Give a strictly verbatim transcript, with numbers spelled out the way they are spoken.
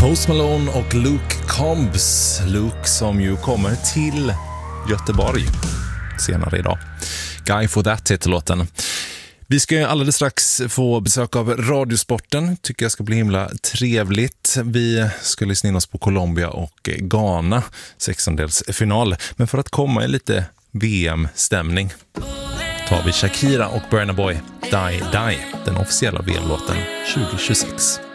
Post Malone och Luke Combs. Luke som ju kommer till Göteborg senare idag. Guy for that heter låten. Vi ska ju alldeles strax få besök av Radiosporten. Tycker jag ska bli himla trevligt. Vi ska lyssna in oss på Colombia och Ghana, sextondelsfinal. Men för att komma i lite V M-stämning tar vi Shakira och Burna Boy, Die Die, den officiella V M-låten tjugo tjugosex.